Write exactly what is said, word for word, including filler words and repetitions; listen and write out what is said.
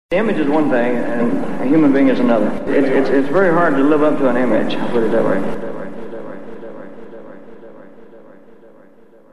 The image is one thing, and a human being is another. It, it's, it's very hard to live up to an image, I'll put it that way.